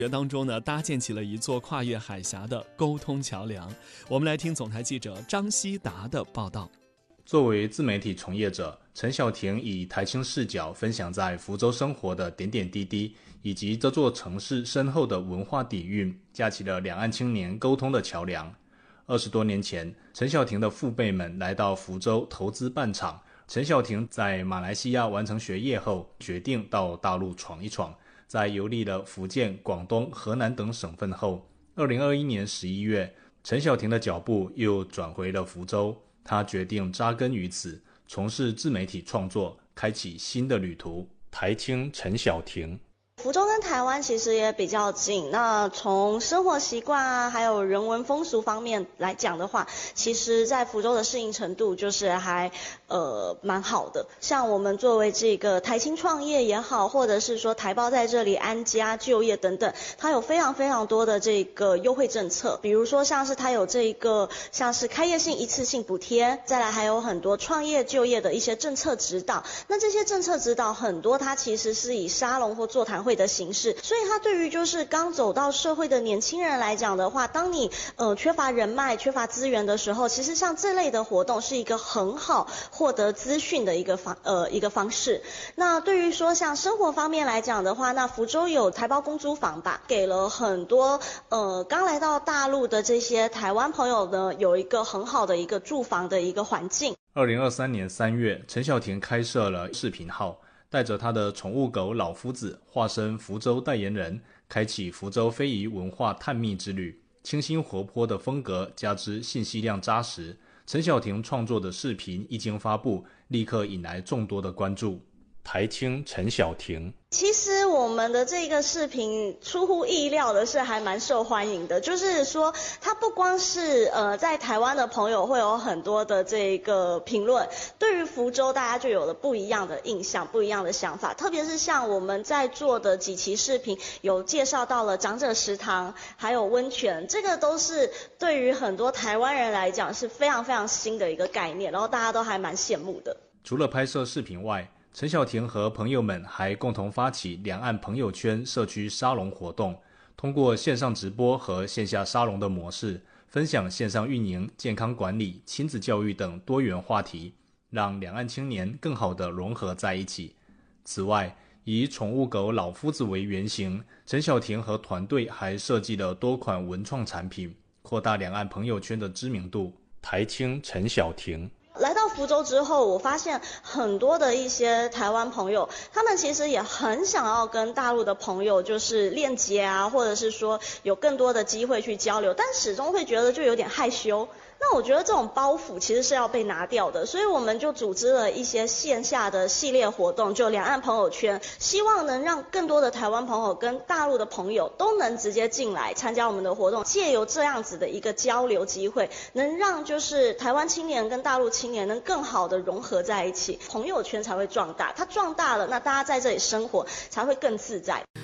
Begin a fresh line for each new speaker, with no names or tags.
当中呢，搭建起了一座跨越海峡的沟通桥梁。我们来听总台记者张希达的报道。
作为自媒体从业者，陈晓婷以台青视角分享在福州生活的点点滴滴，以及这座城市深厚的文化底蕴，架起了两岸青年沟通的桥梁。20多年前，陈晓婷的父辈们来到福州投资办厂。陈晓婷在马来西亚完成学业后，决定到大陆闯一闯。在游历了福建、广东、河南等省份后，2021年11月，陈晓婷的脚步又转回了福州。她决定扎根于此，从事自媒体创作，开启新的旅途。台青陈晓婷。
福州跟台湾其实也比较近，那从生活习惯啊，还有人文风俗方面来讲的话，其实在福州的适应程度就是还蛮好的。像我们作为这个台青创业也好，或者是说台胞在这里安家就业等等，它有非常非常多的这个优惠政策，比如说像是它有这个像是开业性一次性补贴，再来还有很多创业就业的一些政策指导。那这些政策指导很多它其实是以沙龙或座谈会的形式，所以它对于就是刚走到社会的年轻人来讲的话，当你缺乏人脉、缺乏资源的时候，其实像这类的活动是一个很好获得资讯的一个方式。那对于说像生活方面来讲的话，那福州有台胞公租房吧，给了很多刚来到大陆的这些台湾朋友呢，有一个很好的一个住房的一个环境。
2023年3月，陈晓婷开设了视频号，带着他的宠物狗老夫子化身福州代言人，开启福州非遗文化探秘之旅。清新活泼的风格加之信息量扎实，陈晓婷创作的视频一经发布，立刻引来众多的关注。台青陈晓婷。
其实我们的这个视频出乎意料的是还蛮受欢迎的，就是说它不光是在台湾的朋友会有很多的这个评论，对于福州大家就有了不一样的印象、不一样的想法，特别是像我们在做的几期视频有介绍到了长者食堂还有温泉，这个都是对于很多台湾人来讲是非常非常新的一个概念，然后大家都还蛮羡慕的。
除了拍摄视频外，陈晓婷和朋友们还共同发起两岸朋友圈社区沙龙活动，通过线上直播和线下沙龙的模式，分享线上运营、健康管理、亲子教育等多元话题，让两岸青年更好地融合在一起。此外，以宠物狗老夫子为原型，陈晓婷和团队还设计了多款文创产品，扩大两岸朋友圈的知名度。台青陈晓婷。
来到福州之后，我发现很多的一些台湾朋友，他们其实也很想要跟大陆的朋友就是链接啊，或者是说有更多的机会去交流，但始终会觉得就有点害羞。那我觉得这种包袱其实是要被拿掉的，所以我们就组织了一些线下的系列活动，就两岸朋友圈，希望能让更多的台湾朋友跟大陆的朋友都能直接进来参加我们的活动，借由这样子的一个交流机会，能让就是台湾青年跟大陆青年能更好的融合在一起，朋友圈才会壮大，它壮大了，那大家在这里生活才会更自在。